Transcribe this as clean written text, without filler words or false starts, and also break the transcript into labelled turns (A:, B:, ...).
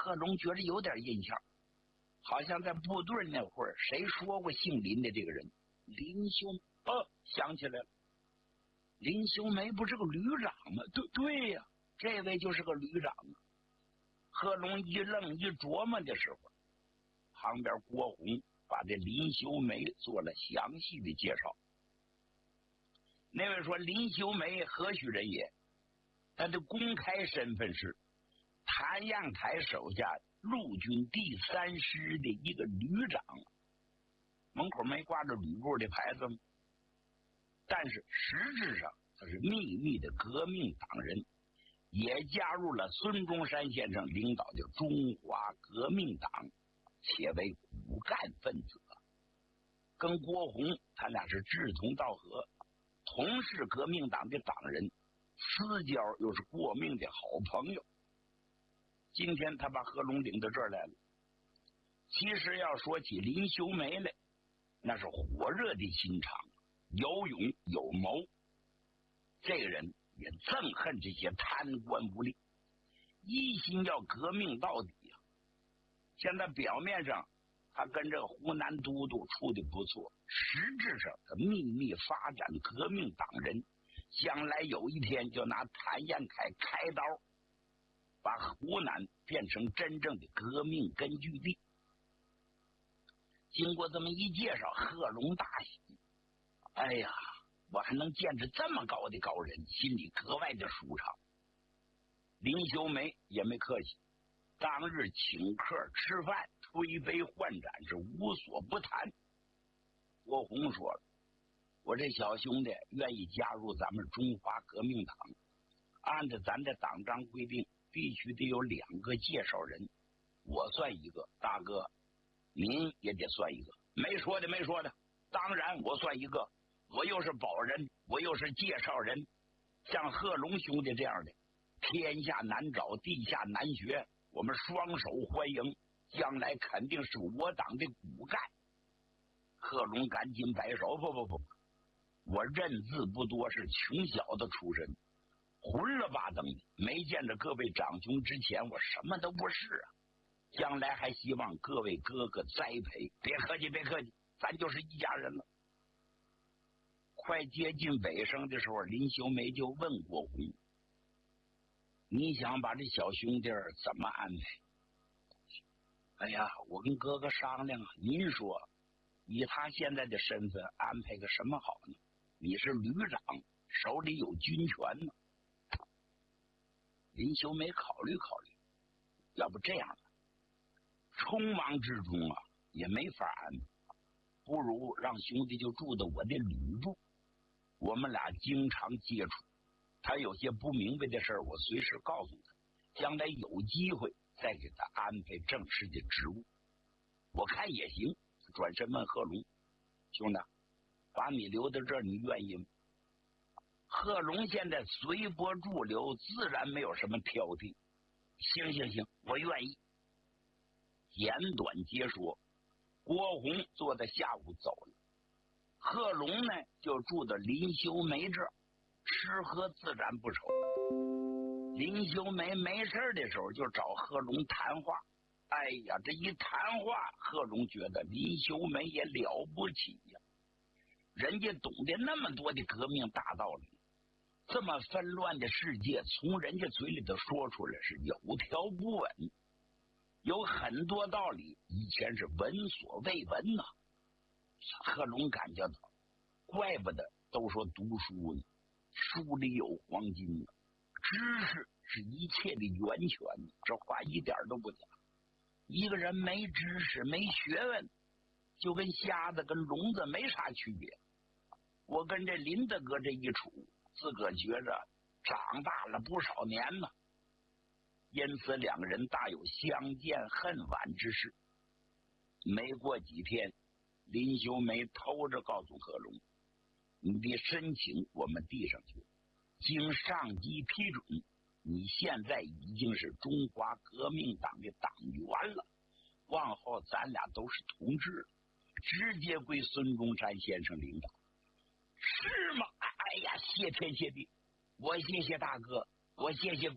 A: 贺龙觉得有点印象，好像在部队那会儿谁说过姓林的这个人？林修想起来了，林修梅不是个旅长吗？对呀，这位就是个旅长啊。贺龙一愣一琢磨的时候，旁边郭洪把这林修梅做了详细的介绍。那位说林修梅何许人也？他的公开身份是谭样台手下陆军第3师的一个旅长，门口没挂着旅部的牌子吗？但是实质上他是秘密的革命党人，也加入了孙中山先生领导的中华革命党，且为骨干分子。跟郭洪他俩是志同道合，同是革命党的党人，私交又是过命的好朋友。今天他把贺龙领到这儿来了。其实要说起林修梅来，那是火热的心肠，有勇有谋。这个人也憎恨这些贪官污吏，一心要革命到底啊。现在表面上他跟这个湖南都督处的不错，实质上他秘密发展革命党人，将来有一天就拿谭延闿开刀，把湖南变成真正的革命根据地。经过这么一介绍，贺龙大喜，哎呀，我还能见着这么高的高人，心里格外的舒畅。林修梅也没客气，当日请客吃饭，推杯换盏，是无所不谈。郭洪说了，我这小兄弟愿意加入咱们中华革命党，按照咱的党章规定，必须得有2个介绍人，我算一个，大哥您也得算一个。没说的，当然我算一个，我又是保人，我又是介绍人。像贺龙兄弟这样的，天下难找，地下难学，我们双手欢迎，将来肯定是我党的骨干。贺龙赶紧摆手，不，我认字不多，是穷小子出身，混了吧登的，没见着各位长兄之前，我什么都不是啊。将来还希望各位哥哥栽培，别客气，咱就是一家人了。快接近尾声的时候，林修梅就问郭洪，你想把这小兄弟怎么安排？哎呀，我跟哥哥商量啊，您说以他现在的身份安排个什么好呢？你是旅长，手里有军权呢。林修梅考虑，要不这样吧，匆忙之中啊也没法安排，不如让兄弟就住到我的旅部，我们俩经常接触，他有些不明白的事儿，我随时告诉他，将来有机会再给他安排正式的职务，我看也行。转身问贺龙，兄弟，把你留到这儿，你愿意吗？贺龙现在随波逐流，自然没有什么挑剔。行，我愿意。简短结说，郭洪坐在下午走了，贺龙呢就住到林修梅这儿，吃喝自然不愁。林修梅没事的时候就找贺龙谈话，哎呀，这一谈话，贺龙觉得林修梅也了不起呀，人家懂得那么多的革命大道理，这么纷乱的世界从人家嘴里头说出来是有条不紊，有很多道理以前是闻所未闻呐。贺龙感觉到，怪不得都说读书呢，书里有黄金呢，知识是一切的源泉，这话一点都不假。一个人没知识没学问，就跟瞎子跟聋子没啥区别。我跟这林大哥这一处，自个觉着长大了不少年呢，因此两个人大有相见恨晚之事。没过几天，林修梅偷着告诉贺龙，你的申请我们递上去，经上级批准，你现在已经是中华革命党的党员了，往后咱俩都是同志了，直接归孙中山先生领导。是吗？哎呀，谢天谢地，我谢谢大哥，我谢谢